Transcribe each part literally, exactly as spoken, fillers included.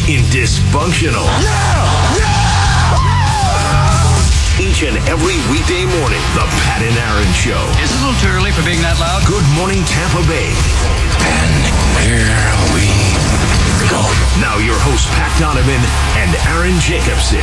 in dysfunctional. Yeah! Yeah! Each and every weekday morning, the Pat and Aaron Show. Is it a little too early for being that loud? Good morning, Tampa Bay. And here we go. Now your hosts, Pat Donovan and Aaron Jacobson.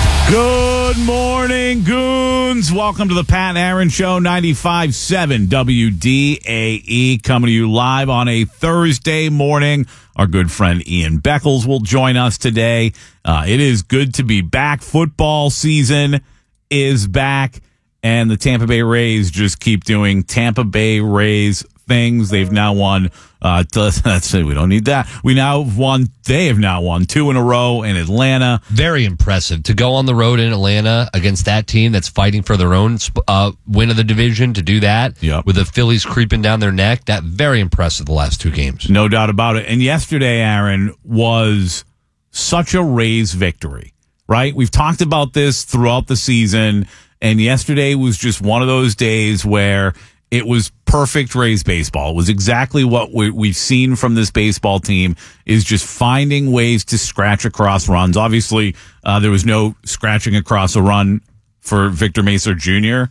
Good morning, goons. Welcome to the Pat and Aaron Show, ninety-five point seven W D A E, coming to you live on a Thursday morning. Our good friend Ian Beckles will join us today. Uh, it is good to be back. Football season is back, and the Tampa Bay Rays just keep doing Tampa Bay Rays things. They've now won, uh, let's say we don't need that. We now have won, they have now won two in a row in Atlanta. Very impressive to go on the road in Atlanta against that team that's fighting for their own uh, win of the division, to do that yep. with the Phillies creeping down their neck. That very impressive the last two games. No doubt about it. And yesterday, Aaron, was such a Rays victory, right? We've talked about this throughout the season, and yesterday was just one of those days where it was perfect Rays baseball. It was exactly what we, we've seen from this baseball team, is just finding ways to scratch across runs. Obviously, uh, there was no scratching across a run for Victor Mesa Junior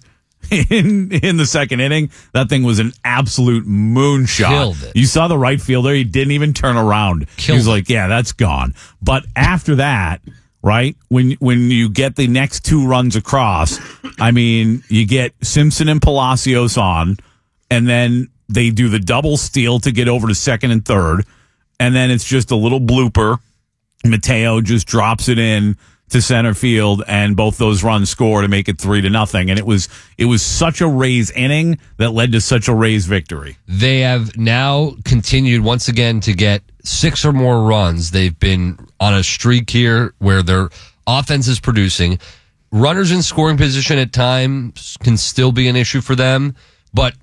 in in the second inning. That thing was an absolute moonshot. Killed it. You saw the right fielder. He didn't even turn around. Killed he was it. like, yeah, that's gone. But after that, right, when when you get the next two runs across, I mean, you get Simpson and Palacios on, and then they do the double steal to get over to second and third, and then it's just a little blooper. Mateo just drops it in to center field, and both those runs score to make it three to nothing. And it was it was such a Rays inning that led to such a Rays victory. They have now continued once again to get six or more runs. They've been on a streak here where their offense is producing. Runners in scoring position at times can still be an issue for them. But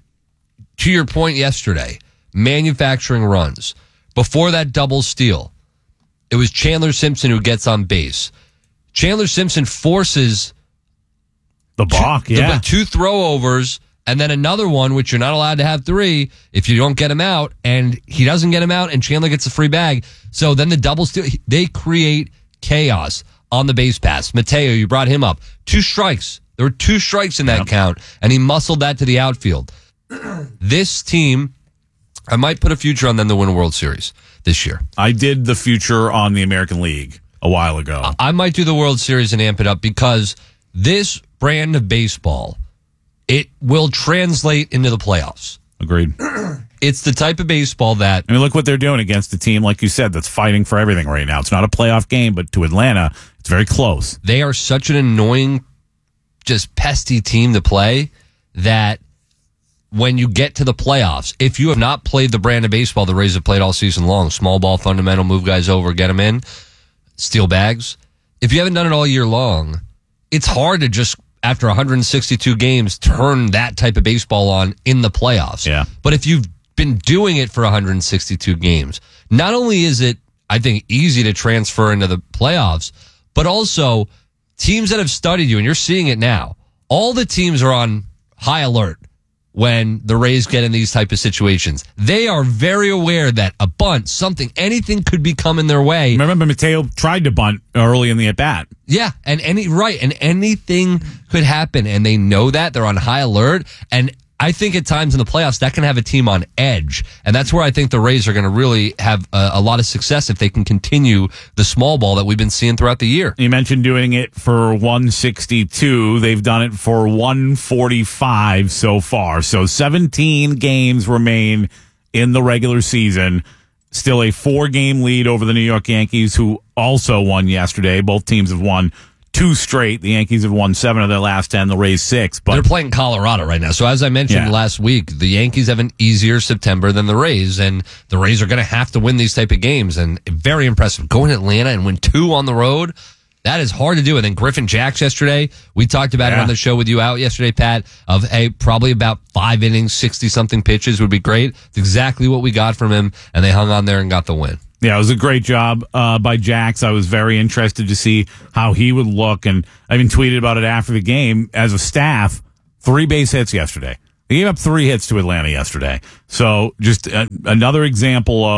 to your point yesterday, manufacturing runs. Before that double steal, it was Chandler Simpson who gets on base. Chandler Simpson forces The balk, two, yeah. the, two throwovers, and then another one, which you're not allowed to have three if you don't get him out, and he doesn't get him out, and Chandler gets a free bag. So then the double steal, they create chaos on the base pass. Mateo, you brought him up. Two strikes. There were two strikes in that yep. count, and he muscled that to the outfield. This team, I might put a future on them to win a World Series this year. I did the future on the American League a while ago. I might do the World Series and amp it up, because this brand of baseball, it will translate into the playoffs. Agreed. It's the type of baseball that... I mean, look what they're doing against a team, like you said, that's fighting for everything right now. It's not a playoff game, but to Atlanta, it's very close. They are such an annoying, just pesty team to play that when you get to the playoffs, if you have not played the brand of baseball the Rays have played all season long, small ball, fundamental, move guys over, get them in, steal bags. If you haven't done it all year long, it's hard to just, after one hundred sixty-two games, turn that type of baseball on in the playoffs. Yeah. But if you've been doing it for one hundred sixty-two games, not only is it, I think, easy to transfer into the playoffs, but also teams that have studied you, and you're seeing it now, all the teams are on high alert when the Rays get in these type of situations. They are very aware that a bunt, something, anything could be coming their way. Remember, Mateo tried to bunt early in the at-bat. Yeah, and any right, and anything could happen, and they know that. They're on high alert, and I think at times in the playoffs that can have a team on edge, and that's where I think the Rays are going to really have a, a lot of success if they can continue the small ball that we've been seeing throughout the year. You mentioned doing it for one sixty-two. They've done it for one forty-five so far. So seventeen games remain in the regular season. Still a four-game lead over the New York Yankees, who also won yesterday. Both teams have won two straight. The Yankees have won seven of their last ten. The Rays six. But they're playing Colorado right now. So as I mentioned yeah. last week, the Yankees have an easier September than the Rays, and the Rays are going to have to win these type of games. And very impressive. Going to Atlanta and win two on the road, that is hard to do. And then Griffin Jacks yesterday, we talked about yeah. it on the show with you out yesterday, Pat, of hey, probably about five innings, sixty-something pitches would be great. It's exactly what we got from him, and they hung on there and got the win. Yeah, it was a great job uh, by Jax. I was very interested to see how he would look, and I even tweeted about it after the game. As a staff, three base hits yesterday. They gave up three hits to Atlanta yesterday. So just a, another example of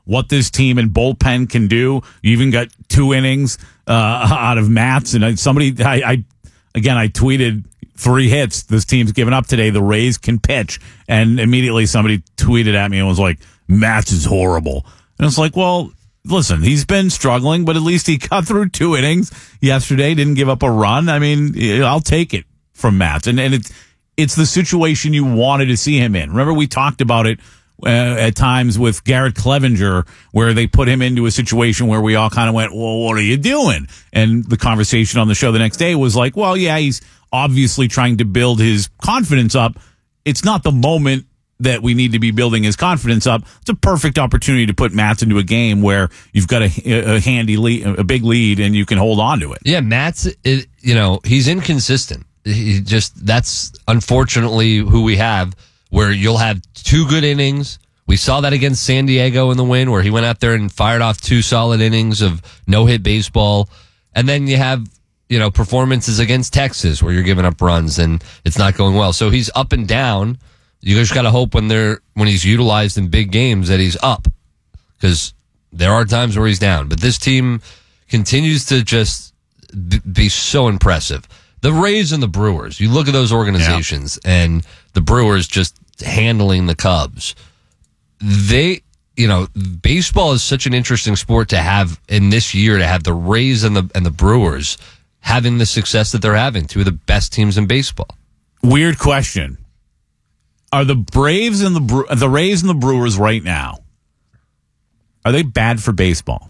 what this team and bullpen can do. You even got two innings uh, out of Matz. And I, somebody, I, I again, I tweeted three hits this team's given up today. The Rays can pitch. And immediately somebody tweeted at me and was like, Matz is horrible. And it's like, well, listen, he's been struggling, but at least he got through two innings yesterday, didn't give up a run. I mean, I'll take it from Matz. And, and it's, it's the situation you wanted to see him in. Remember, we talked about it uh, at times with Garrett Clevenger, where they put him into a situation where we all kind of went, well, what are you doing? And the conversation on the show the next day was like, well, yeah, he's obviously trying to build his confidence up. It's not the moment that we need to be building his confidence up. It's a perfect opportunity to put Matz into a game where you've got a, a handy lead, a big lead, and you can hold on to it. Yeah, Matz, is, you know, he's inconsistent. He just, that's unfortunately who we have, where you'll have two good innings. We saw that against San Diego in the win, where he went out there and fired off two solid innings of no-hit baseball. And then you have, you know, performances against Texas where you're giving up runs and it's not going well. So he's up and down. You just got to hope when they're when he's utilized in big games that he's up, because there are times where he's down. But this team continues to just b- be so impressive. The Rays and the Brewers, you look at those organizations, yeah. and the Brewers just handling the Cubs. They, you know, baseball is such an interesting sport to have in this year, to have the Rays and the and the Brewers having the success that they're having, two of the best teams in baseball. Weird question. Are the Braves and the Bre- the Rays and the Brewers right now, are they bad for baseball?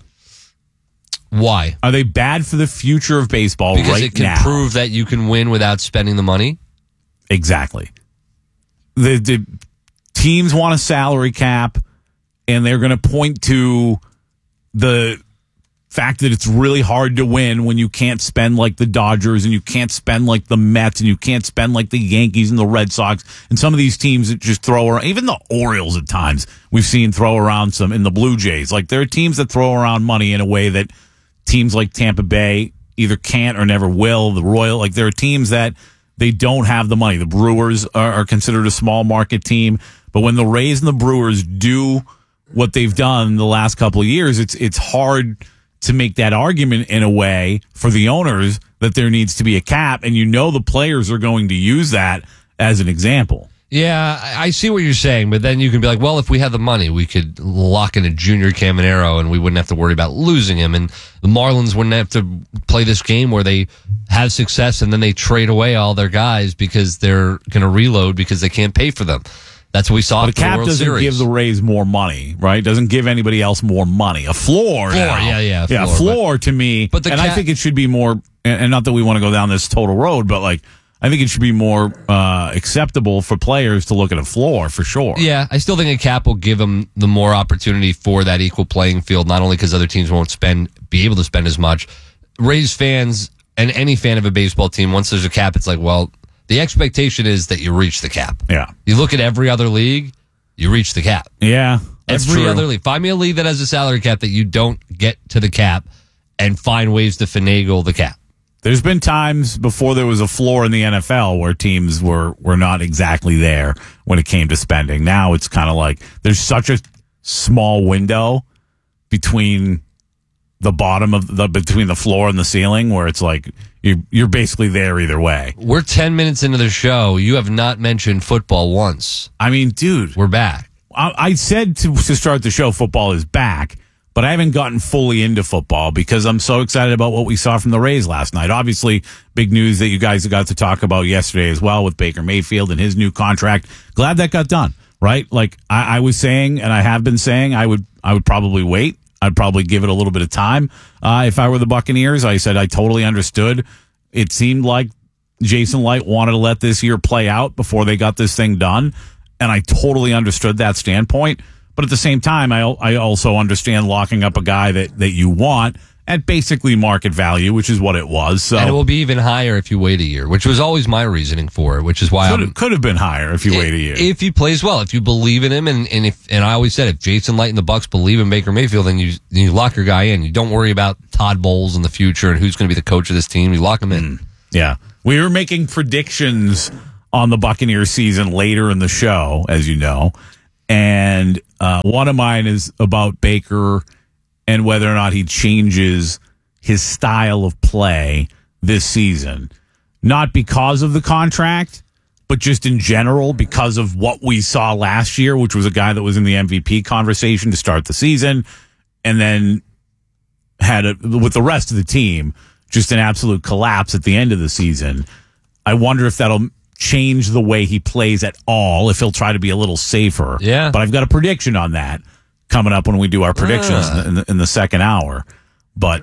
Why? Are they bad for the future of baseball because right now? Because it can now? prove that you can win without spending the money? Exactly. The, the teams want a salary cap, and they're going to point to the fact that it's really hard to win when you can't spend like the Dodgers and you can't spend like the Mets and you can't spend like the Yankees and the Red Sox and some of these teams that just throw around, even the Orioles at times we've seen throw around some, in the Blue Jays. Like, there are teams that throw around money in a way that teams like Tampa Bay either can't or never will. The Royal, like, there are teams that they don't have the money. The Brewers are, are considered a small market team, but when the Rays and the Brewers do what they've done the last couple of years, it's it's hard to make that argument in a way for the owners that there needs to be a cap, and you know the players are going to use that as an example. Yeah, I see what you're saying, but then you can be like, well, if we had the money, we could lock in a Junior Caminero and we wouldn't have to worry about losing him, and the Marlins wouldn't have to play this game where they have success and then they trade away all their guys because they're going to reload because they can't pay for them. That's what we saw. But a cap doesn't Series. give the Rays more money, right? Doesn't give anybody else more money. A floor, floor, now. yeah, yeah, yeah. Floor, floor but, to me, but the and cap, I think it should be more. And not that we want to go down this total road, but like I think it should be more uh, acceptable for players to look at a floor for sure. Yeah, I still think a cap will give them the more opportunity for that equal playing field. Not only because other teams won't spend, be able to spend as much. Rays fans and any fan of a baseball team, once there's a cap, it's like, well, the expectation is that you reach the cap. Yeah. You look at every other league. You reach the cap. Yeah, that's Every true. other league. Find me a league that has a salary cap that you don't get to the cap and find ways to finagle the cap. There's been times before there was a floor in the N F L where teams were, were not exactly there when it came to spending. Now it's kind of like there's such a small window between the bottom of the, between the floor and the ceiling where it's like you're, you're basically there either way. We're ten minutes into the show. You have not mentioned football once. I mean, dude. We're back. I, I said to, to start the show, football is back, but I haven't gotten fully into football because I'm so excited about what we saw from the Rays last night. Obviously, big news that you guys got to talk about yesterday as well with Baker Mayfield and his new contract. Glad that got done, right? Like I, I was saying, and I have been saying, I would I would probably wait. I'd probably give it a little bit of time. Uh, if I were the Buccaneers, I said I totally understood. It seemed like Jason Light wanted to let this year play out before they got this thing done, and I totally understood that standpoint. But at the same time, I I also understand locking up a guy that, that you want at basically market value, which is what it was. So and it will be even higher if you wait a year, which was always my reasoning for it, which is why could I'm, have, could have been higher if you if, wait a year. If he plays well, if you believe in him, and, and if and I always said if Jason Light and the Bucs believe in Baker Mayfield, then you you lock your guy in. You don't worry about Todd Bowles in the future and who's going to be the coach of this team. You lock him in. Mm, yeah, we were making predictions on the Buccaneers season later in the show, as you know, and Uh, one of mine is about Baker and whether or not he changes his style of play this season. Not because of the contract, but just in general because of what we saw last year, which was a guy that was in the M V P conversation to start the season and then had, a, with the rest of the team, just an absolute collapse at the end of the season. I wonder if that'll change the way he plays at all, if he'll try to be a little safer. Yeah. But I've got a prediction on that coming up when we do our predictions uh. in, the, in the second hour. But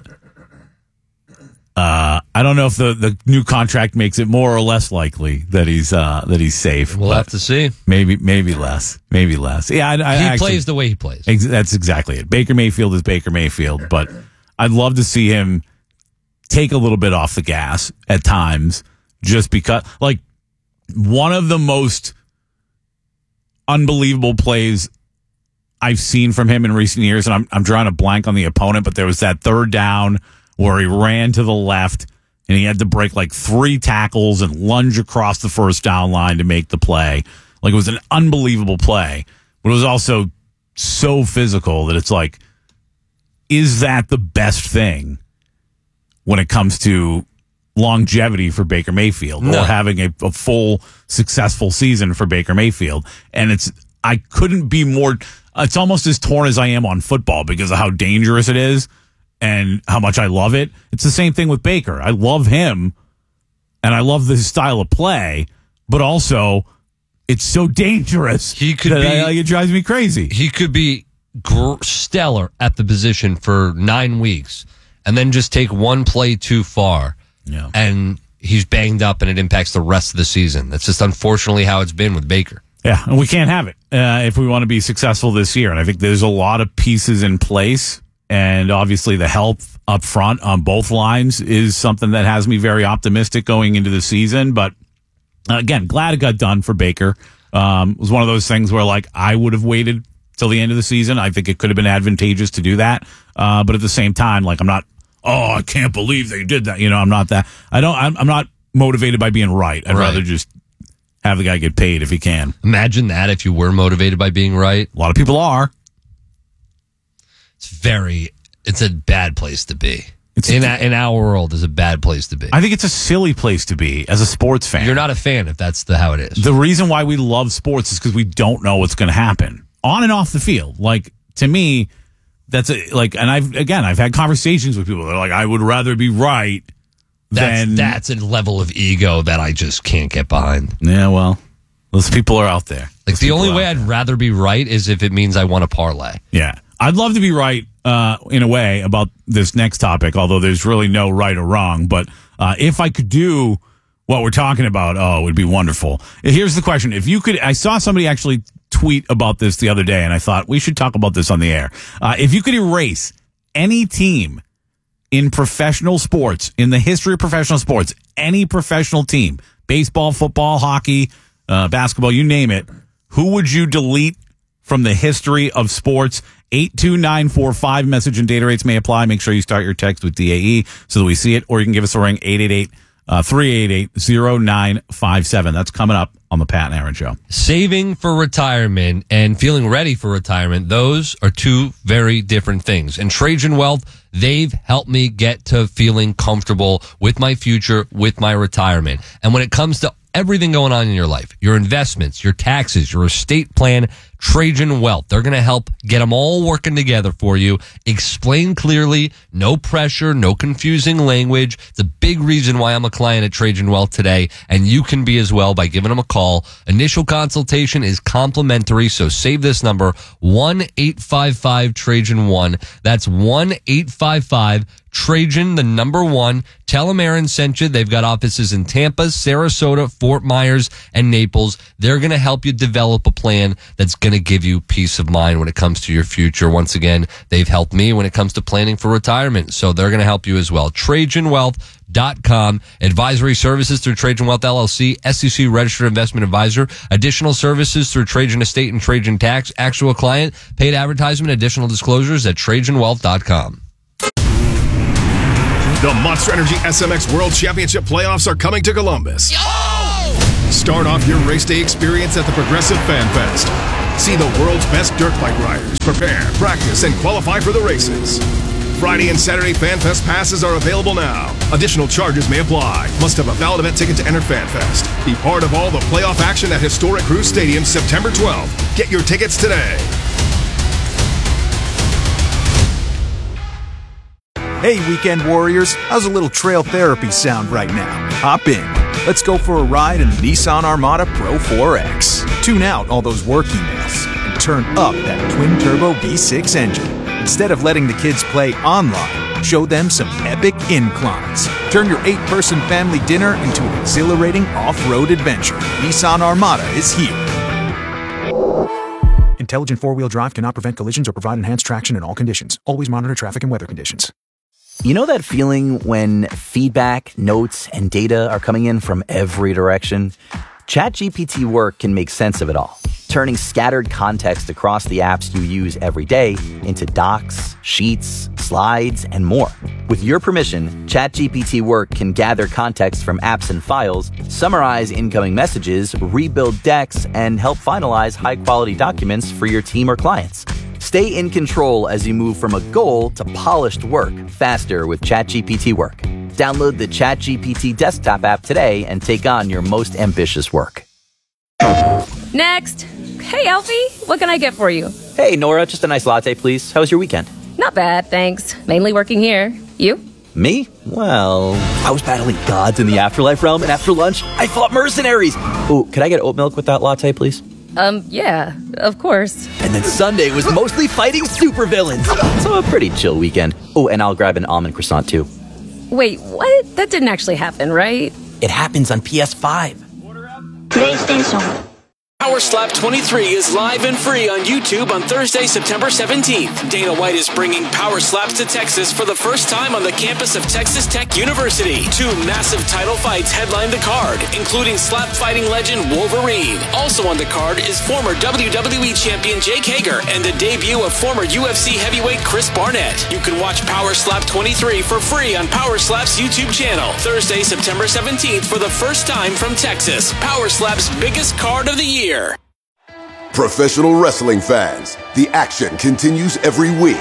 uh, I don't know if the, the new contract makes it more or less likely that he's uh, that he's safe. We'll have to see. Maybe maybe less. Maybe less. Yeah, I, I He actually, plays the way he plays. Ex- that's exactly it. Baker Mayfield is Baker Mayfield, but I'd love to see him take a little bit off the gas at times just because, like, one of the most unbelievable plays I've seen from him in recent years, and I'm I'm drawing a blank on the opponent, but there was that third down where he ran to the left and he had to break like three tackles and lunge across the first down line to make the play. Like, it was an unbelievable play, but it was also so physical that it's like, is that the best thing when it comes to longevity for Baker Mayfield No. or having a, a full successful season for Baker Mayfield? And it's, I couldn't be more, it's almost as torn as I am on football because of how dangerous it is and how much I love it. It's the same thing with Baker. I love him and I love this style of play, but also it's so dangerous. He could that be, I, like, it drives me crazy. He could be gr- stellar at the position for nine weeks and then just take one play too far. Yeah. And he's banged up and it impacts the rest of the season. That's just unfortunately how it's been with Baker. Yeah, and we can't have it uh, if we want to be successful this year. And I think there's a lot of pieces in place. And obviously the health up front on both lines is something that has me very optimistic going into the season. But uh, again, glad it got done for Baker. Um, it was one of those things where, like, I would have waited till the end of the season. I think it could have been advantageous to do that. Uh, but at the same time, like, I'm not, oh, I can't believe they did that. You know, I'm not that. I don't, I'm, I'm not motivated by being right. I'd Right. rather just have the guy get paid if he can. Imagine that if you were motivated by being right. A lot of people are. It's very, it's a bad place to be. It's in, a- a, in our world, is a bad place to be. I think it's a silly place to be as a sports fan. You're not a fan if that's the how it is. The reason why we love sports is because we don't know what's going to happen on and off the field. Like, to me, that's a, like, and I've, again, I've had conversations with people that are like, I would rather be right That's, than. that's a level of ego that I just can't get behind. Yeah, well, those people are out there. Like, Those the people only are way out I'd there. rather be right is if it means I want to parlay. Yeah. I'd love to be right, uh, in a way about this next topic, although there's really no right or wrong. But, uh, if I could do what we're talking about, oh, it would be wonderful. Here's the question. If you could, I saw somebody actually tweet about this the other day and I thought we should talk about this on the air. Uh, if you could erase any team in professional sports, in the history of professional sports, any professional team, baseball, football, hockey, uh, basketball, you name it, who would you delete from the history of sports? eight two nine four five, message and data rates may apply. Make sure you start your text with D A E so that we see it, or you can give us a ring, eight eight eight, three eight eight, zero nine five seven. That's coming up on the Pat and Aaron Show. Saving for retirement and feeling ready for retirement, those are two very different things. And Trajan Wealth, they've helped me get to feeling comfortable with my future, with my retirement. And when it comes to everything going on in your life, your investments, your taxes, your estate plan, Trajan Wealth, they're going to help get them all working together for you. Explain clearly, no pressure, no confusing language. It's a big reason why I'm a client at Trajan Wealth today, and you can be as well by giving them a call. Initial consultation is complimentary, so save this number, one eight five five Trajan one. That's one eight five five Trajan, the number one. Tell them Aaron sent you. They've got offices in Tampa, Sarasota, Fort Myers, and Naples. They're going to help you develop a plan that's going to give you peace of mind when it comes to your future. Once again, they've helped me when it comes to planning for retirement, so they're going to help you as well. Trajan Wealth dot com. Advisory services through Trajan Wealth L L C, S E C registered investment advisor. Additional services through Trajan Estate and Trajan Tax. Actual client, paid advertisement, additional disclosures at Trajan Wealth dot com. The Monster Energy S M X World Championship playoffs are coming to Columbus. Start off your race day experience at the Progressive Fan Fest. See the world's best dirt bike riders prepare, practice, and qualify for the races. Friday and Saturday FanFest passes are available now. Additional charges may apply. Must have a valid event ticket to enter FanFest. Be part of all the playoff action at historic Cruz Stadium September twelfth. Get your tickets today. Hey, weekend warriors, how's a little trail therapy sound right now? Hop in. Let's go for a ride in the Nissan Armada Pro four X. Tune out all those work emails and turn up that twin-turbo V six engine. Instead of letting the kids play online, show them some epic inclines. Turn your eight-person family dinner into an exhilarating off-road adventure. Nissan Armada is here. Intelligent four-wheel drive cannot prevent collisions or provide enhanced traction in all conditions. Always monitor traffic and weather conditions. You know that feeling when feedback, notes, and data are coming in from every direction? ChatGPT Work can make sense of it all, turning scattered context across the apps you use every day into docs, sheets, slides, and more. With your permission, ChatGPT Work can gather context from apps and files, summarize incoming messages, rebuild decks, and help finalize high-quality documents for your team or clients. Stay in control as you move from a goal to polished work faster with ChatGPT Work. Download the ChatGPT desktop app today and take on your most ambitious work. Next. Hey, Alfie, what can I get for you? Hey, Nora, just a nice latte, please. How was your weekend? Not bad, thanks. Mainly working here. You? Me? Well, I was battling gods in the afterlife realm, and after lunch, I fought mercenaries. Oh, could I get oat milk with that latte, please? Um, yeah, of course. And then Sunday was mostly fighting supervillains. So a pretty chill weekend. Oh, and I'll grab an almond croissant, too. Wait, what? That didn't actually happen, right? It happens on P S five. PlayStation. Power Slap twenty-three is live and free on YouTube on Thursday, September seventeenth. Dana White is bringing Power Slaps to Texas for the first time on the campus of Texas Tech University. Two massive title fights headline the card, including slap fighting legend Wolverine. Also on the card is former W W E champion Jake Hager and the debut of former U F C heavyweight Chris Barnett. You can watch Power Slap twenty-three for free on Power Slap's YouTube channel. Thursday, September seventeenth for the first time from Texas. Power Slap's biggest card of the year. Professional wrestling fans, the action continues every week.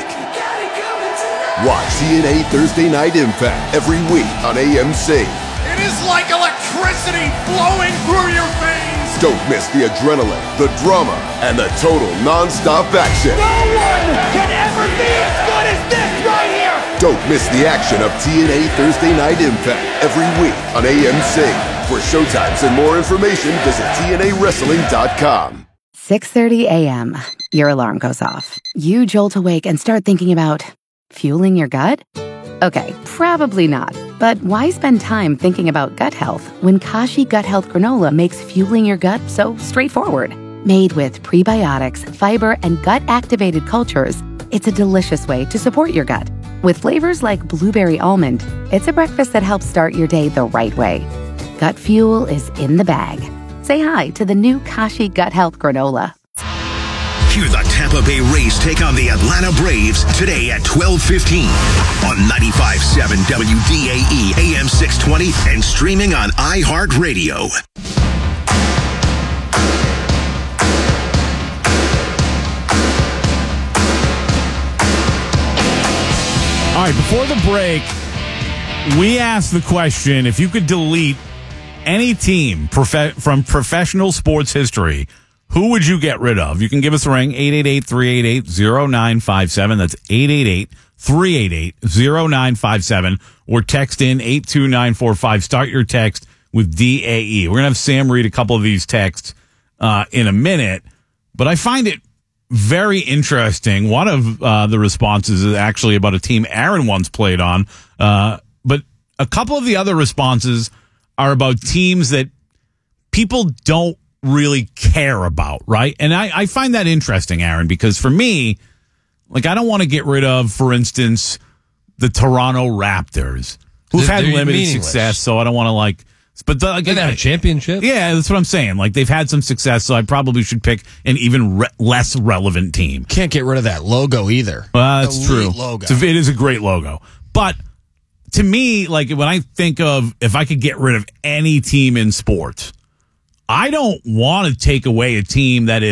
Watch T N A Thursday Night Impact every week on A M C. It is like electricity flowing through your veins. Don't miss the adrenaline, the drama, and the total non-stop action. No one can ever be as good as this right here. Don't miss the action of T N A Thursday Night Impact every week on A M C. For showtimes and more information, visit T N A wrestling dot com. six thirty a.m. Your alarm goes off. You jolt awake and start thinking about fueling your gut? Okay, probably not. But why spend time thinking about gut health when Kashi Gut Health Granola makes fueling your gut so straightforward? Made with prebiotics, fiber, and gut-activated cultures, it's a delicious way to support your gut. With flavors like blueberry almond, it's a breakfast that helps start your day the right way. Gut fuel is in the bag. Say hi to the new Kashi Gut Health Granola. Hear the Tampa Bay Rays take on the Atlanta Braves today at twelve fifteen on ninety-five point seven W D A E A M six twenty and streaming on iHeartRadio. All right, before the break, we asked the question, if you could delete any team prof- from professional sports history, who would you get rid of? You can give us a ring, eight eight eight, three eight eight, zero nine five seven. That's eight eight eight, three eight eight, zero nine five seven. Or text in eight two nine four five. Start your text with D A E. We're going to have Sam read a couple of these texts uh, in a minute, but I find it very interesting. One of uh, the responses is actually about a team Aaron once played on, uh, but a couple of the other responses are about teams that people don't really care about, right? And I, I find that interesting, Aaron, because for me, like, I don't want to get rid of, for instance, the Toronto Raptors, who've They're had limited meaningless. success, so I don't want to, like, but the, like, They've had a championship. Yeah, that's what I'm saying. Like, they've had some success, so I probably should pick an even re- less relevant team. Can't get rid of that logo either. Well, that's Elite true. Logo. It's a, it is a great logo. But to me, like, when I think of if I could get rid of any team in sports, I don't want to take away a team that is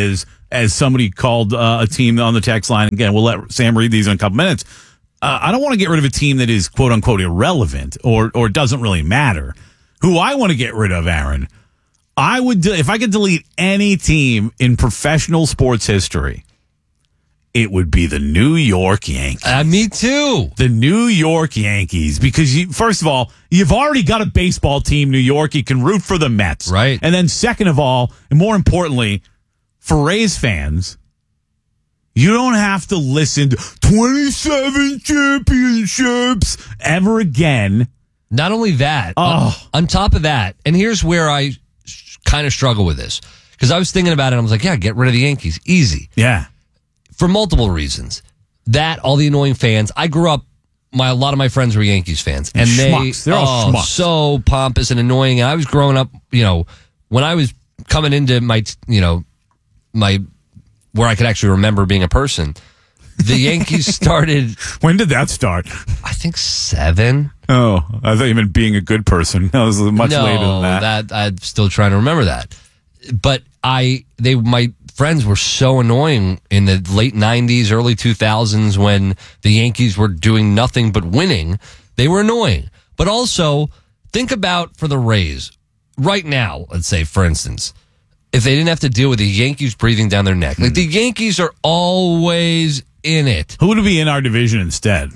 as somebody called uh, a team on the text line. Again, we'll let Sam read these in a couple minutes. Uh, I don't want to get rid of a team that is quote unquote irrelevant or or doesn't really matter. Who I want to get rid of, Aaron, I would de- if I could delete any team in professional sports history, it would be the New York Yankees. Uh, me too. The New York Yankees, because you, first of all, you've already got a baseball team, New York. You can root for the Mets, right? And then second of all, and more importantly, for Rays fans, you don't have to listen to twenty-seven championships ever again. Not only that, oh. on, on top of that, and here's where I sh- kind of struggle with this, because I was thinking about it, and I was like, yeah, get rid of the Yankees. Easy. Yeah. For multiple reasons. That, all the annoying fans. I grew up, my a lot of my friends were Yankees fans. And schmucks. they, They're all oh, schmucks. so pompous and annoying. And I was growing up, you know, when I was coming into my, you know, my, where I could actually remember being a person, the Yankees started. When did that start? I think seven. Oh, I thought you meant being a good person. That was much no, later than that. that. I'm still trying to remember that. But I, they, my friends were so annoying in the late nineties, early two thousands when the Yankees were doing nothing but winning. They were annoying. But also, think about for the Rays right now, let's say, for instance, if they didn't have to deal with the Yankees breathing down their neck. Like, the Yankees are always in it. Who would be in our division instead?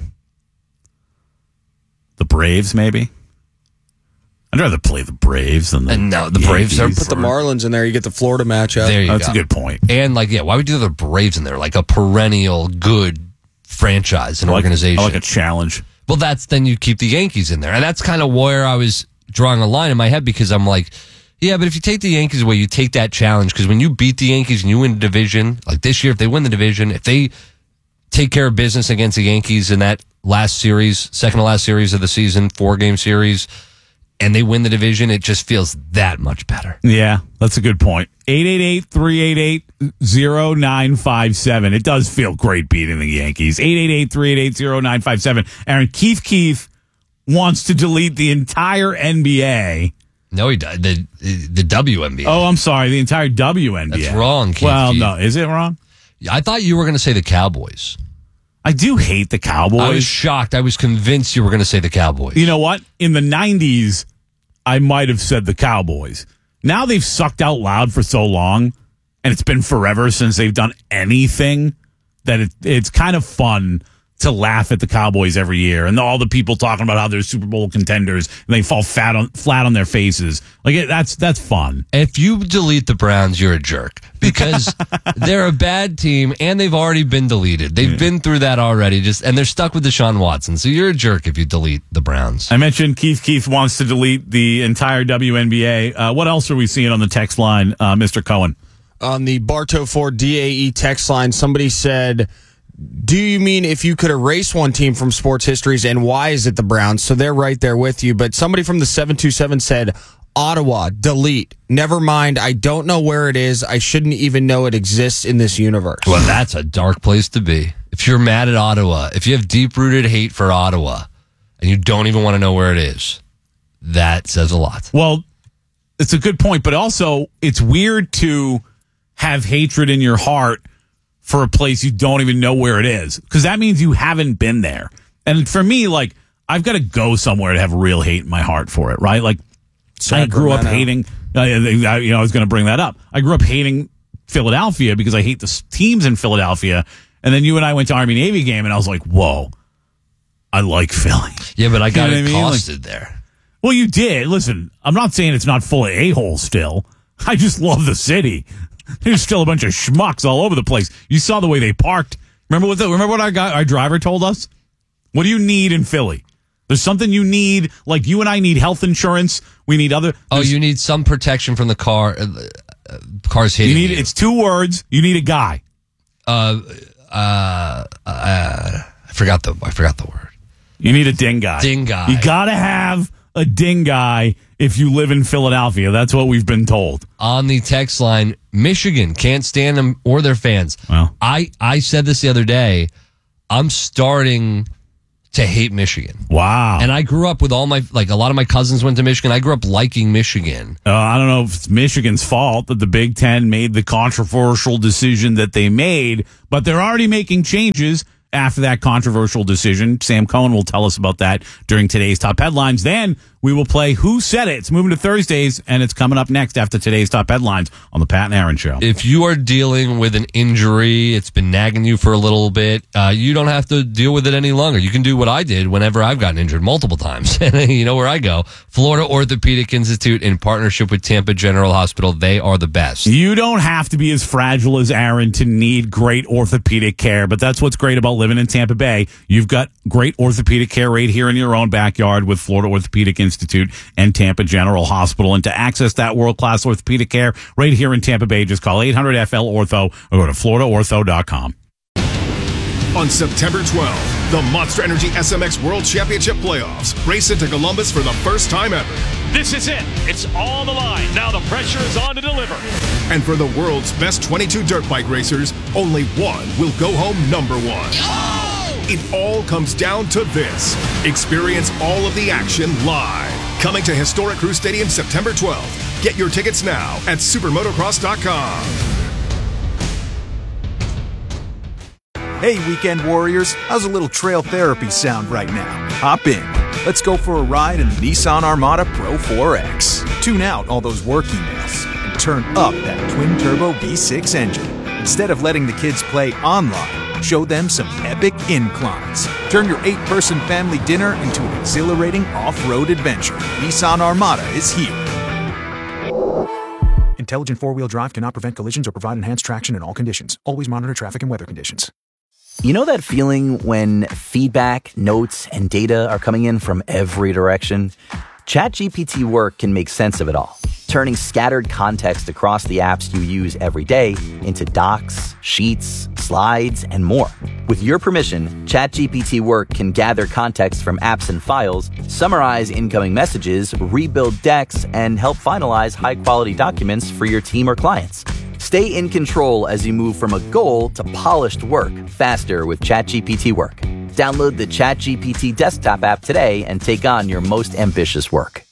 The Braves, maybe? I'd rather play the Braves than the And no, the Braves are. Put the Marlins in there, you get the Florida matchup. There you That's go. a good point. And, like, yeah, why would you do the Braves in there? Like a perennial good franchise and I like, organization. I like a challenge. Well, that's then you keep the Yankees in there. And that's kind of where I was drawing a line in my head, because I'm like, yeah, but if you take the Yankees away, you take that challenge, because when you beat the Yankees and you win the division, like this year, if they win the division, if they take care of business against the Yankees in that last series, second to last series of the season, four game series, and they win the division, it just feels that much better. Yeah, that's a good point. eight eight eight, three eight eight, zero nine five seven. It does feel great beating the Yankees. eight eight eight, three eight eight, zero nine five seven. Aaron, Keith Keith wants to delete the entire N B A. No, he does. The, the W N B A. Oh, I'm sorry. The entire W N B A. That's wrong, Keith Well, Keith. no. Is it wrong? I thought you were going to say the Cowboys. I do hate the Cowboys. I was shocked. I was convinced you were going to say the Cowboys. You know what? In the nineties, I might have said the Cowboys. Now they've sucked out loud for so long, and it's been forever since they've done anything, that it, it's kind of fun to laugh at the Cowboys every year, and all the people talking about how they're Super Bowl contenders and they fall fat on, flat on their faces. Like it, that's that's fun. If you delete the Browns, you're a jerk, because they're a bad team and they've already been deleted. They've yeah. been through that already, just and they're stuck with Deshaun Watson. So you're a jerk if you delete the Browns. I mentioned Keith Keith wants to delete the entire W N B A. Uh, what else are we seeing on the text line, uh, Mister Cohen? On the Bartow Ford D A E text line, somebody said, do you mean if you could erase one team from sports histories, and why is it the Browns? So they're right there with you. But somebody from the seven two seven said, Ottawa, delete. Never mind. I don't know where it is. I shouldn't even know it exists in this universe. Well, that's a dark place to be. If you're mad at Ottawa, if you have deep-rooted hate for Ottawa, and you don't even want to know where it is, that says a lot. Well, it's a good point, but also it's weird to have hatred in your heart for a place you don't even know where it is, because that means you haven't been there. And for me, like, I've got to go somewhere to have real hate in my heart for it, right? Like, Sacramento. I grew up hating, uh, you know, I was going to bring that up. I grew up hating Philadelphia because I hate the teams in Philadelphia. And then you and I went to Army Navy game, and I was like, whoa, I like Philly. Yeah, but I got you know it I mean? costed like, there. Well, you did. Listen, I'm not saying it's not full of a-holes still. I just love the city. There's still a bunch of schmucks all over the place. You saw the way they parked. Remember what the, remember what our guy, our driver told us? What do you need in Philly? There's something you need, like you and I need health insurance. We need other. Oh, you need some protection from the car. Uh, uh, cars hitting you. Need, you. It's two words. You need a guy. Uh, uh, uh, I forgot the. I forgot the word. You need a ding guy. Ding guy. You gotta have a ding guy if you live in Philadelphia. That's what we've been told. On the text line, Michigan can't stand them or their fans. Well, I, I said this the other day. I'm starting to hate Michigan. Wow. And I grew up with all my, like a lot of my cousins went to Michigan. I grew up liking Michigan. Uh, I don't know if it's Michigan's fault that the Big Ten made the controversial decision that they made, but they're already making changes after that controversial decision. Sam Cohen will tell us about that during today's top headlines. Then we will play Who Said It. It's moving to Thursdays, and it's coming up next after today's top headlines on the Pat and Aaron Show. If you are dealing with an injury, it's been nagging you for a little bit, uh, you don't have to deal with it any longer. You can do what I did whenever I've gotten injured multiple times. You know where I go. Florida Orthopedic Institute in partnership with Tampa General Hospital. They are the best. You don't have to be as fragile as Aaron to need great orthopedic care, but that's what's great about living in Tampa Bay. You've got great orthopedic care right here in your own backyard with Florida Orthopedic Institute and Tampa General Hospital. And to access that world-class orthopedic care right here in Tampa Bay, just call eight hundred F L ortho or go to florida ortho dot com. On September twelfth, the Monster Energy S M X World Championship Playoffs race into Columbus for the first time ever. This is it. It's all on the line. Now the pressure is on to deliver. And for the world's best twenty-two dirt bike racers, only one will go home number one. Oh! It all comes down to this. Experience all of the action live. Coming to historic Crew Stadium September twelfth. Get your tickets now at supermotocross dot com. Hey, weekend warriors, how's a little trail therapy sound right now? Hop in. Let's go for a ride in the Nissan Armada Pro four X. Tune out all those work emails and turn up that twin-turbo V six engine. Instead of letting the kids play online, show them some epic inclines. Turn your eight-person family dinner into an exhilarating off-road adventure. Nissan Armada is here. Intelligent four-wheel drive cannot prevent collisions or provide enhanced traction in all conditions. Always monitor traffic and weather conditions. You know that feeling when feedback, notes, and data are coming in from every direction? ChatGPT Work can make sense of it all, turning scattered context across the apps you use every day into docs, sheets, slides, and more. With your permission, ChatGPT Work can gather context from apps and files, summarize incoming messages, rebuild decks, and help finalize high-quality documents for your team or clients. Stay in control as you move from a goal to polished work faster with ChatGPT Work. Download the ChatGPT desktop app today and take on your most ambitious work.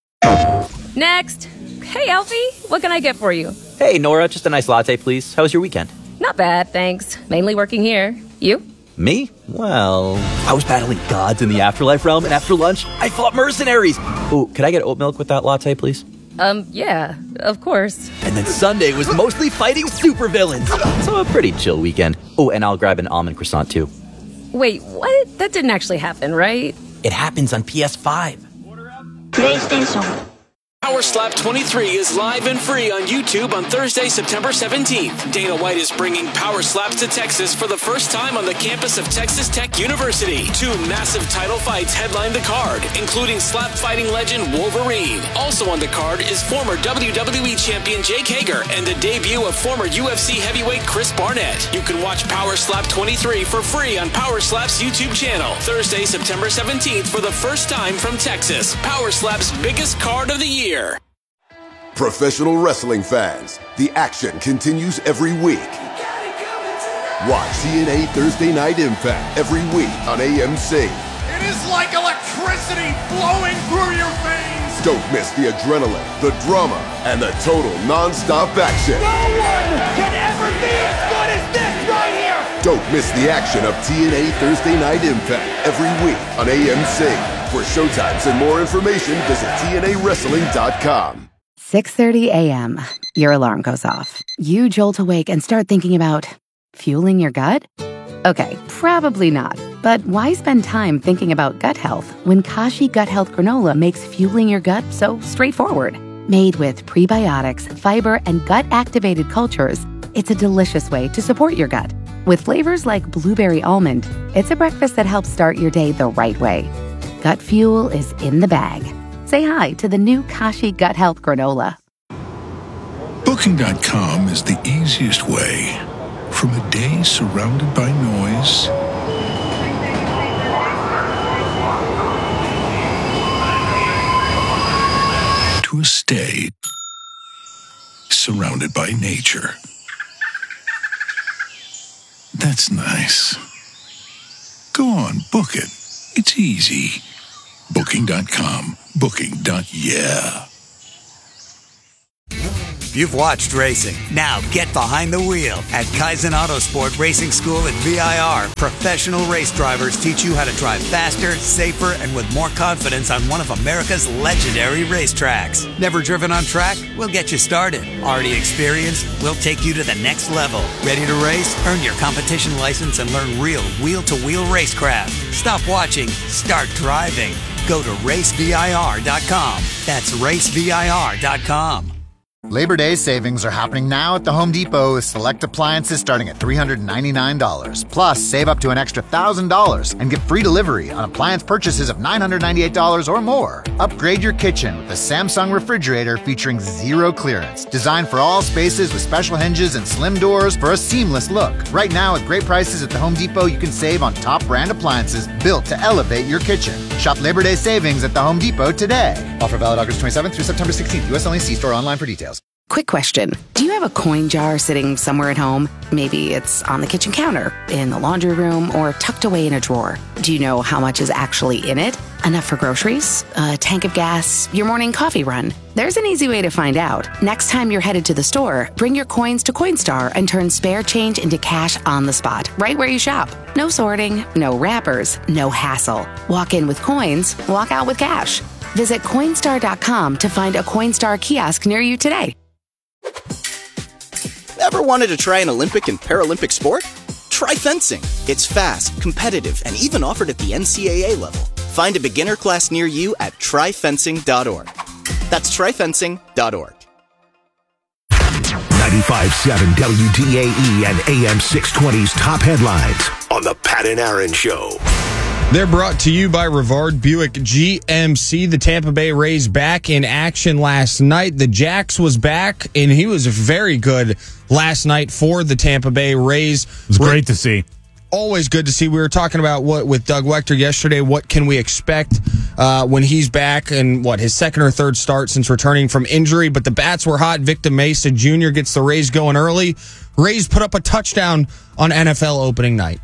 Next. Hey, Alfie, what can I get for you? Hey, Nora, just a nice latte, please. How was your weekend? Not bad, thanks. Mainly working here. You? Me? Well, I was battling gods in the afterlife realm, and after lunch, I fought mercenaries. Ooh, could I get oat milk with that latte, please? Um, yeah, of course. And then Sunday was mostly fighting supervillains. So a pretty chill weekend. Oh, and I'll grab an almond croissant, too. Wait, what? That didn't actually happen, right? It happens on P S five. PlayStation. Power Slap twenty-three is live and free on YouTube on Thursday, September seventeenth. Dana White is bringing Power Slaps to Texas for the first time on the campus of Texas Tech University. Two massive title fights headline the card, including slap fighting legend Wolverine. Also on the card is former W W E champion Jake Hager and the debut of former U F C heavyweight Chris Barnett. You can watch Power Slap twenty-three for free on Power Slap's YouTube channel. Thursday, September seventeenth for the first time from Texas. Power Slap's biggest card of the year. Professional wrestling fans, the action continues every week. Watch T N A Thursday Night Impact every week on A M C. It is like electricity flowing through your veins. Don't miss the adrenaline, the drama, and the total non-stop action. No one can ever be as good as this right here. Don't miss the action of T N A Thursday Night Impact every week on A M C. For showtimes and more information, visit T N A wrestling dot com. six thirty a.m. Your alarm goes off. You jolt awake and start thinking about fueling your gut? Okay, probably not. But why spend time thinking about gut health when Kashi Gut Health Granola makes fueling your gut so straightforward? Made with prebiotics, fiber, and gut-activated cultures, it's a delicious way to support your gut. With flavors like blueberry almond, it's a breakfast that helps start your day the right way. Gut fuel is in the bag. Say hi to the new Kashi Gut Health Granola. Booking dot com is the easiest way from a day surrounded by noise to a stay surrounded by nature. That's nice. Go on, book it. It's easy. Booking dot com. Booking. Yeah. You've watched racing. Now get behind the wheel at Kaizen Autosport Racing School at V I R. Professional race drivers teach you how to drive faster, safer, and with more confidence on one of America's legendary racetracks. Never driven on track? We'll get you started. Already experienced? We'll take you to the next level. Ready to race? Earn your competition license and learn real wheel-to-wheel racecraft. Stop watching. Start driving. Go to race V I R dot com. That's race V I R dot com. Labor Day savings are happening now at the Home Depot with select appliances starting at three hundred ninety-nine dollars. Plus, save up to an extra one thousand dollars and get free delivery on appliance purchases of nine hundred ninety-eight dollars or more. Upgrade your kitchen with a Samsung refrigerator featuring zero clearance. Designed for all spaces with special hinges and slim doors for a seamless look. Right now, at great prices at the Home Depot, you can save on top brand appliances built to elevate your kitchen. Shop Labor Day savings at the Home Depot today. Offer valid August twenty-seventh through September sixteenth. U S only. See store online for details. Quick question. Do you have a coin jar sitting somewhere at home? Maybe it's on the kitchen counter, in the laundry room, or tucked away in a drawer. Do you know how much is actually in it? Enough for groceries? A tank of gas? Your morning coffee run? There's an easy way to find out. Next time you're headed to the store, bring your coins to Coinstar and turn spare change into cash on the spot, right where you shop. No sorting, no wrappers, no hassle. Walk in with coins, walk out with cash. Visit Coinstar dot com to find a Coinstar kiosk near you today. Ever wanted to try an Olympic and Paralympic sport? Try fencing. It's fast, competitive, and even offered at the N C double A level. Find a beginner class near you at try fencing dot org. That's try fencing dot org. ninety-five point seven W D A E and A M six twenty's top headlines on the Pat and Aaron Show. They're brought to you by Rivard Buick G M C. The Tampa Bay Rays back in action last night. The Jax was back, and he was very good last night for the Tampa Bay Rays. It was great to see. Always good to see. We were talking about what with Doug Wechter yesterday. What can we expect uh, when he's back and what his second or third start since returning from injury? But the bats were hot. Victor Mesa Junior gets the Rays going early. Rays put up a touchdown on N F L opening night.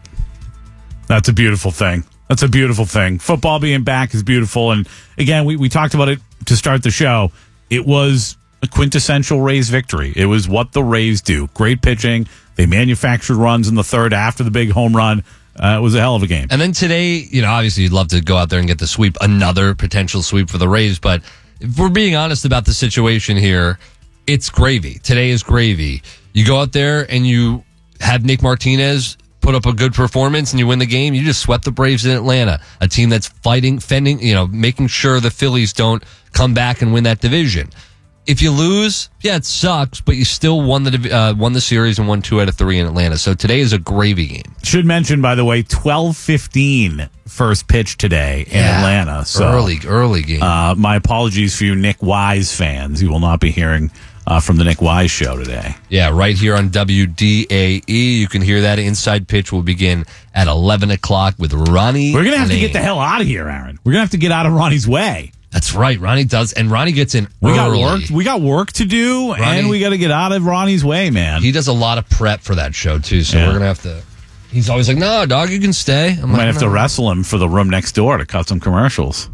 That's a beautiful thing. That's a beautiful thing. Football being back is beautiful. And again, we, we talked about it to start the show. It was a quintessential Rays victory. It was what the Rays do. Great pitching. They manufactured runs in the third after the big home run. Uh, it was a hell of a game. And then today, you know, obviously you'd love to go out there and get the sweep, another potential sweep for the Rays. But if we're being honest about the situation here, it's gravy. Today is gravy. You go out there and you have Nick Martinez put up a good performance and you win the game. You just swept the Braves in Atlanta, a team that's fighting, fending, you know, making sure the Phillies don't come back and win that division. If you lose, yeah, it sucks, but you still won the uh, won the series and won two out of three in Atlanta. So today is a gravy game. Should mention, by the way, twelve fifteen first pitch today in yeah, Atlanta. So early, early game. Uh, my apologies for you Nick Wise fans. You will not be hearing uh, from the Nick Wise show today. Yeah, right here on W D A E. You can hear that. Inside Pitch will begin at eleven o'clock with Ronnie We're going to have Lane. to get the hell out of here, Aaron. We're going to have to get out of Ronnie's way. That's right. Ronnie does. And Ronnie gets in we early. Got work, we got work to do, Ronnie, and we got to get out of Ronnie's way, man. He does a lot of prep for that show, too, so Yeah. we're going to have to... He's always like, no, dog, you can stay. I'm We might like, have to "No." wrestle him for the room next door to cut some commercials.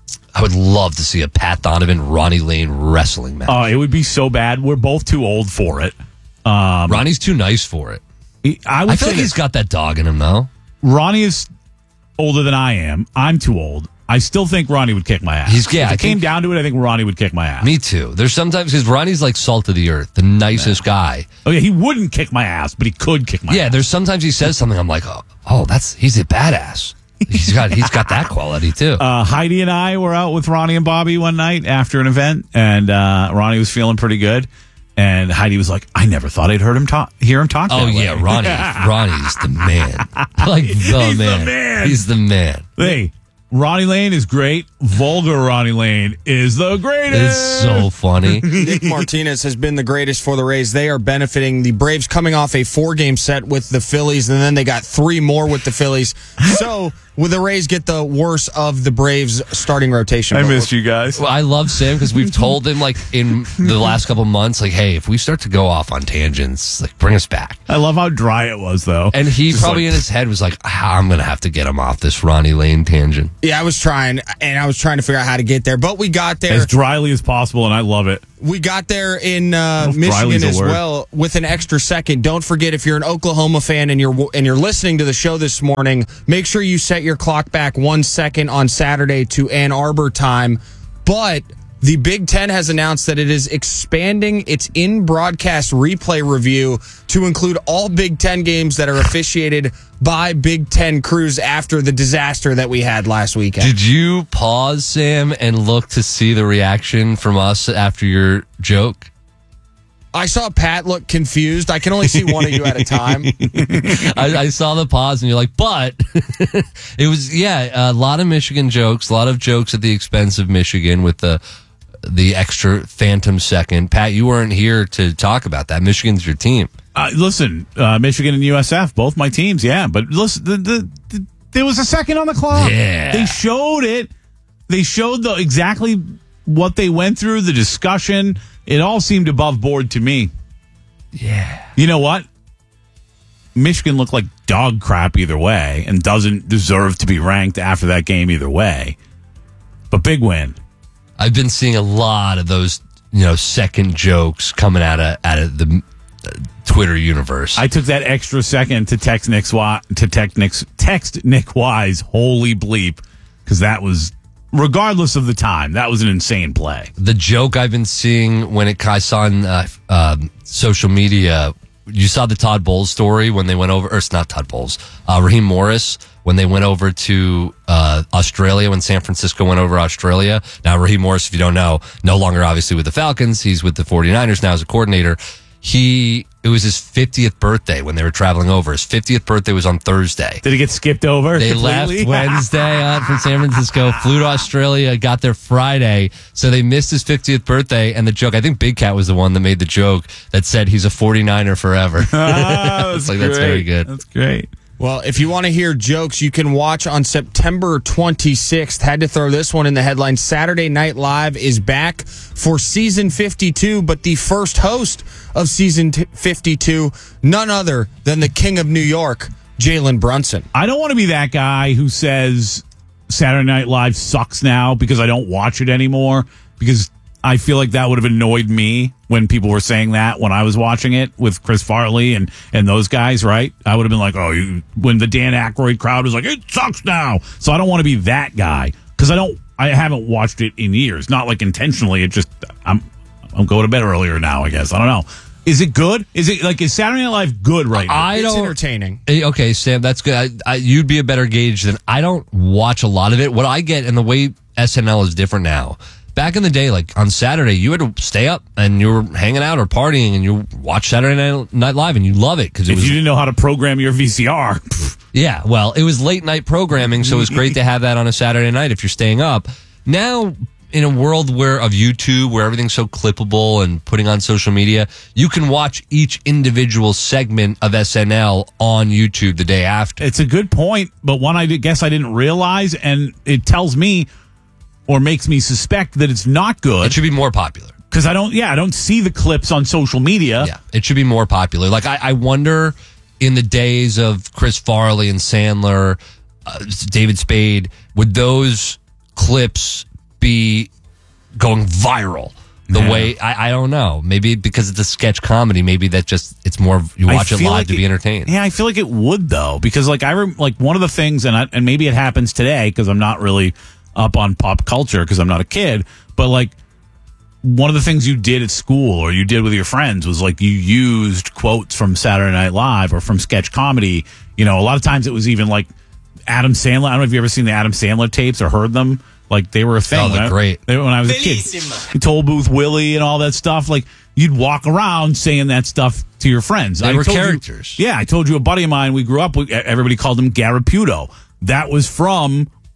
I would love to see a Pat Donovan, Ronnie Lane wrestling match. Oh, it would be so bad. We're both too old for it. Um, Ronnie's too nice for it. He, I, would I feel say like he's that got that dog in him, though. Ronnie is older than I am. I'm too old. I still think Ronnie would kick my ass. He's- yeah, if it I came think- down to it, I think Ronnie would kick my ass. Me too. There's sometimes, because Ronnie's like salt of the earth, the nicest guy. Oh, yeah, he wouldn't kick my ass, but he could kick my Yeah, ass. there's sometimes he says something, I'm like, oh, oh that's he's a badass. He's got he's got that quality, too. Uh, Heidi and I were out with Ronnie and Bobby one night after an event, and uh, Ronnie was feeling pretty good. And Heidi was like, I never thought I'd heard him talk, hear him talk Oh, that way. yeah, Ronnie. Ronnie's the man. Like, the He's the man. man. He's the man. Hey, Ronnie Lane is great. Vulgar Ronnie Lane is the greatest. It's so funny. Nick Martinez has been the greatest for the Rays. They are benefiting. The Braves coming off a four-game set with the Phillies, and then they got three more with the Phillies. So, will the Rays get the worst of the Braves starting rotation? I missed you guys. Well, I love Sam because we've told him, like, in the last couple months, like, hey, if we start to go off on tangents, like, bring us back. I love how dry it was, though. And he Just probably like, in his head was like, ah, I'm going to have to get him off this Ronnie Lane tangent. Yeah, I was trying, and I was trying to figure out how to get there, but we got there. as dryly as possible, and I love it. We got there in uh, Dryly's Michigan a as word. well with an extra second. Don't forget, if you're an Oklahoma fan and you're and you're listening to the show this morning, make sure you set your clock back one second on Saturday to Ann Arbor time. But the Big Ten has announced that it is expanding its in-broadcast replay review to include all Big Ten games that are officiated by Big Ten crews after the disaster that we had last weekend. Did you pause, Sam, and look to see the reaction from us after your joke? I saw Pat look confused. I can only see one of you at a time. I, I saw the pause, and you're like, but it was, yeah, a lot of Michigan jokes, a lot of jokes at the expense of Michigan with the the extra phantom second. Pat, you weren't here to talk about that. Michigan's your team. Uh, listen, uh, Michigan and U S F, both my teams, yeah. But listen, the, the, the, there was a second on the clock. Yeah. They showed it. They showed the exactly what they went through, the discussion. It all seemed above board to me. Yeah. You know what? Michigan looked like dog crap either way and doesn't deserve to be ranked after that game either way. But big win. I've been seeing a lot of those, you know, second jokes coming out of out of the uh, Twitter universe. I took that extra second to text Nick Swa- to text Nick, text Nick Wise, holy bleep, because that was, regardless of the time, that was an insane play. The joke I've been seeing when it I saw on uh, um, social media, you saw the Todd Bowles story when they went over, or it's not Todd Bowles, uh, Raheem Morris, when they went over to uh, Australia, when San Francisco went over Australia. Now, Raheem Morris, if you don't know, no longer obviously with the Falcons. He's with the 49ers now as a coordinator. He, it was his fiftieth birthday when they were traveling over. His fiftieth birthday was on Thursday. Did he get skipped over? They completely? left Wednesday uh, from San Francisco, flew to Australia, got there Friday. So they missed his fiftieth birthday. And the joke, I think Big Cat was the one that made the joke that said he's a 49er forever. Ah, it's like, that's very good. That's great. Well, if you want to hear jokes, you can watch on September twenty-sixth. Had to throw this one in the headline. Saturday Night Live is back for season fifty-two, but the first host of season fifty-two, none other than the King of New York, Jalen Brunson. I don't want to be that guy who says Saturday Night Live sucks now because I don't watch it anymore, because I feel like that would have annoyed me when people were saying that when I was watching it with Chris Farley and, and those guys, right? I would have been like, oh, you, when the Dan Aykroyd crowd was like, it sucks now. So I don't want to be that guy because I don't, I haven't watched it in years. Not like intentionally. It just, I'm, I'm going to bed earlier now, I guess. I don't know. Is it good? Is it like, is Saturday Night Live good right now? I It's don't, entertaining. Eh, Okay, Sam, that's good. I, I, you'd be a better gauge than I don't watch a lot of it. What I get and the way S N L is different now. Back in the day, like on Saturday, you had to stay up and you were hanging out or partying and you watch Saturday Night Live and you love it because it If was. you didn't know how to program your V C R. Yeah, well, it was late night programming, so it was great to have that on a Saturday night if you're staying up. Now, in a world where of YouTube, where everything's so clippable and putting on social media, you can watch each individual segment of S N L on YouTube the day after. It's a good point, but one I did- guess I didn't realize, and it tells me or makes me suspect that it's not good. It should be more popular. Because I don't, yeah, I don't see the clips on social media. Yeah, it should be more popular. Like, I, I wonder in the days of Chris Farley and Sandler, uh, David Spade, would those clips be going viral the Yeah. way, I, I don't know. Maybe because it's a sketch comedy, maybe that just, it's more, you I watch it live feel like to be entertained. Yeah, I feel like it would though, because like I rem- like one of the things, and I, and maybe it happens today because I'm not really up on pop culture because I'm not a kid, but like one of the things you did at school or you did with your friends was like you used quotes from Saturday Night Live or from sketch comedy. You know, a lot of times it was even like Adam Sandler. I don't know if you ever seen the Adam Sandler tapes or heard them. Like they were a thing. Oh, they're when I- great. they- when I was a kid, Toll Booth Willie and all that stuff. Like you'd walk around saying that stuff to your friends. They I were told you- characters. yeah, I told you a buddy of mine we grew up with. Everybody called him Garaputo. That was from